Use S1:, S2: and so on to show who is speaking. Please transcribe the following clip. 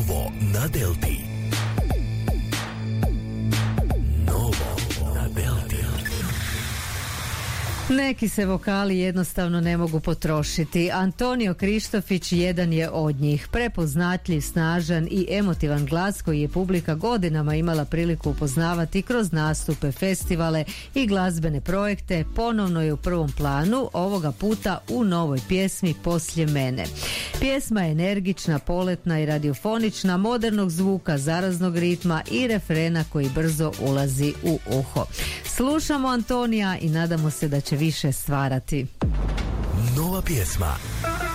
S1: Novo na Delti. Novo na Delti.
S2: Neki se vokali jednostavno ne mogu potrošiti. Antonio Krištofić jedan je od njih. Prepoznatljiv, snažan i emotivan glas koji je publika godinama imala priliku upoznavati kroz nastupe, festivale i glazbene projekte, ponovno je u prvom planu, ovoga puta u novoj pjesmi Poslije mene. Pjesma je energična, poletna i radiofonična, modernog zvuka, zaraznog ritma i refrena koji brzo ulazi u uho. Slušamo Antonija i nadamo se da će više stvarati.
S1: Nova pjesma.